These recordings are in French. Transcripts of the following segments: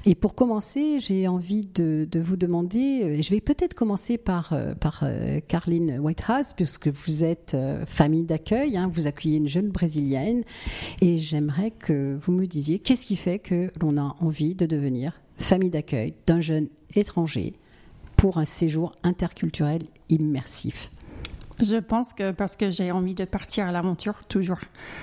Et pour commencer, j'ai envie de vous demander, je vais peut-être commencer par Caroline Whitehouse, puisque vous êtes famille d'accueil, vous accueillez une jeune Brésilienne, et j'aimerais que vous me disiez qu'est-ce qui fait que l'on a envie de devenir famille d'accueil d'un jeune étranger pour un séjour interculturel immersif. Je pense que parce que j'ai envie de partir à l'aventure, toujours.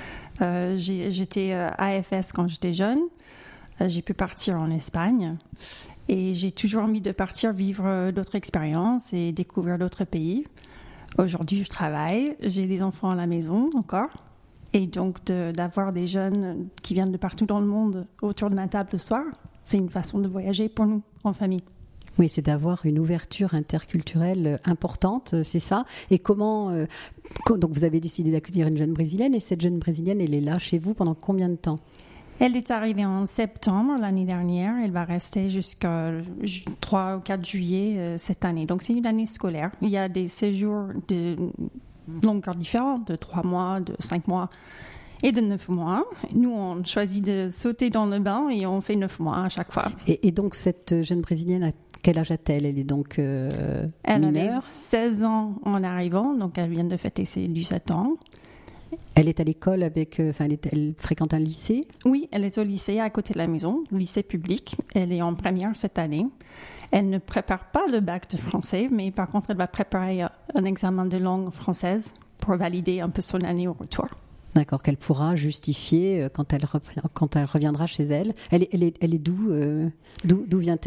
J'étais AFS quand j'étais jeune. J'ai pu partir en Espagne. Et j'ai toujours envie de partir vivre d'autres expériences et découvrir d'autres pays. Aujourd'hui, je travaille. J'ai des enfants à la maison encore. Et donc, d'avoir des jeunes qui viennent de partout dans le monde autour de ma table le soir, c'est une façon de voyager pour nous, en famille. Oui, c'est d'avoir une ouverture interculturelle importante, c'est ça. Et comment... donc, vous avez décidé d'accueillir une jeune Brésilienne, et cette jeune Brésilienne, elle est là chez vous pendant combien de temps ? Elle est arrivée en septembre l'année dernière. Elle va rester jusqu'à 3 ou 4 juillet cette année. Donc, c'est une année scolaire. Il y a des séjours de longueurs différentes, de 3 mois, de 5 mois et de 9 mois. Nous, on choisit de sauter dans le bain et on fait 9 mois à chaque fois. Et donc, cette jeune Brésilienne, quel âge a-t-elle ? Elle est donc elle mineure. avait 16 ans en arrivant, donc elle vient de fêter ses 17 ans. Elle est à l'école elle fréquente un lycée ? Oui, elle est au lycée à côté de la maison, lycée public. Elle est en première cette année. Elle ne prépare pas le bac de français, mais par contre, elle va préparer un examen de langue française pour valider un peu son année au retour. D'accord, qu'elle pourra justifier quand elle reviendra chez elle. Elle est d'où vient-elle ?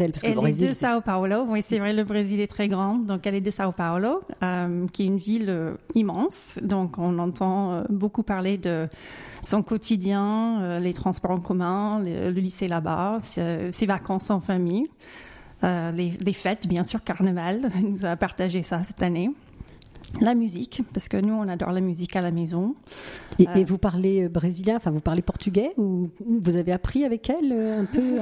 Parce que elle le Brésil, est de Sao Paulo. Oui, c'est vrai, le Brésil est très grand. Donc, elle est de Sao Paulo, qui est une ville immense. Donc, on entend beaucoup parler de son quotidien, les transports en commun, le lycée là-bas, ses vacances en famille, les fêtes, bien sûr, carnaval. Elle nous a partagé ça cette année. La musique, parce que nous, on adore la musique à la maison. Et vous parlez brésilien, vous parlez portugais, ou vous avez appris avec elle un peu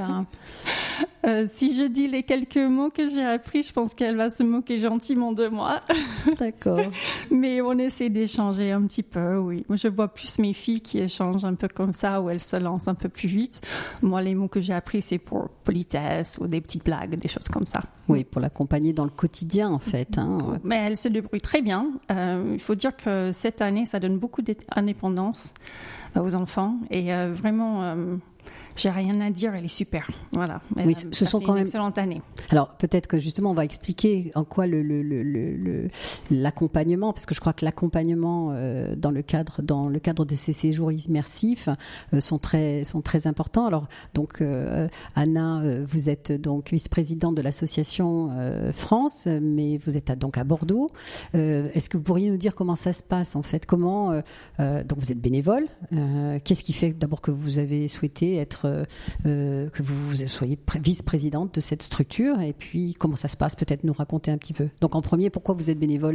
Si je dis les quelques mots que j'ai appris, je pense qu'elle va se moquer gentiment de moi. D'accord. Mais on essaie d'échanger un petit peu, oui. Moi, je vois plus mes filles qui échangent un peu comme ça, où elles se lancent un peu plus vite. Moi, les mots que j'ai appris, c'est pour politesse ou des petites blagues, des choses comme ça. Oui, pour l'accompagner dans le quotidien, en fait. Mais elle se débrouille très bien. Il faut dire que cette année, ça donne beaucoup d'indépendance aux enfants. Et vraiment... j'ai rien à dire, elle est super. Voilà. Oui, ce sont quand même une excellente année. Alors peut-être que justement on va expliquer en quoi l'accompagnement, parce que je crois que l'accompagnement dans le cadre de ces séjours immersifs sont très importants. Alors donc Anna, vous êtes donc vice-présidente de l'association France, mais vous êtes donc à Bordeaux. Est-ce que vous pourriez nous dire comment ça se passe en fait ? Comment donc vous êtes bénévole. Qu'est-ce qui fait d'abord que vous avez souhaité être que vous soyez vice-présidente de cette structure, et puis comment ça se passe, peut-être nous raconter un petit peu. Donc en premier, pourquoi vous êtes bénévole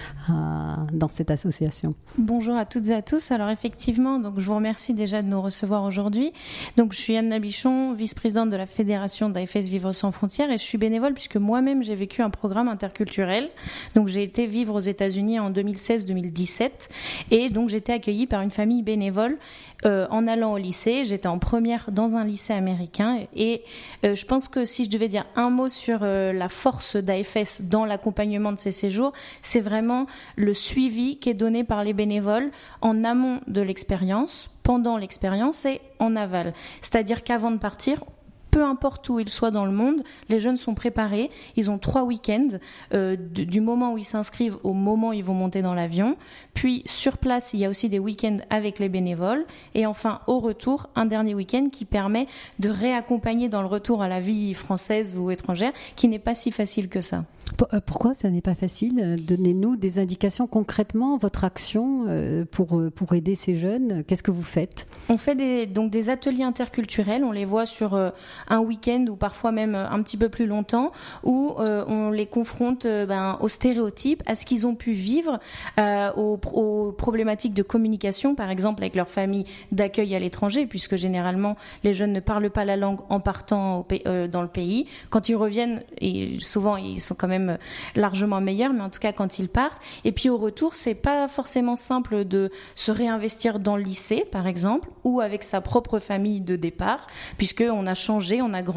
dans cette association ? Bonjour à toutes et à tous. Alors effectivement, donc je vous remercie déjà de nous recevoir aujourd'hui. Donc je suis Anne Nabichon, vice-présidente de la fédération d'AFS Vivre sans frontières, et je suis bénévole puisque moi-même j'ai vécu un programme interculturel. Donc j'ai été vivre aux États-Unis en 2016-2017, et donc j'ai été accueillie par une famille bénévole en allant au lycée. J'étais en première dans un lycée américain, et je pense que si je devais dire un mot sur la force d'AFS dans l'accompagnement de ces séjours, c'est vraiment le suivi qui est donné par les bénévoles en amont de l'expérience, pendant l'expérience et en aval. C'est-à-dire qu'avant de partir, peu importe où ils soient dans le monde, les jeunes sont préparés. Ils ont 3 week-ends du moment où ils s'inscrivent au moment où ils vont monter dans l'avion. Puis sur place, il y a aussi des week-ends avec les bénévoles. Et enfin, au retour, un dernier week-end qui permet de réaccompagner dans le retour à la vie française ou étrangère, qui n'est pas si facile que ça. Pourquoi ça n'est pas facile ? Donnez-nous des indications concrètement, votre action pour aider ces jeunes. Qu'est-ce que vous faites ? On fait des ateliers interculturels, on les voit sur un week-end ou parfois même un petit peu plus longtemps, où on les confronte aux stéréotypes, à ce qu'ils ont pu vivre, aux problématiques de communication, par exemple avec leur famille d'accueil à l'étranger, puisque généralement les jeunes ne parlent pas la langue en partant dans le pays. Quand ils reviennent, et souvent ils sont quand même largement meilleurs, mais en tout cas quand ils partent. Et puis au retour, c'est pas forcément simple de se réinvestir dans le lycée, par exemple, ou avec sa propre famille de départ, puisqu'on a changé, on a grandi.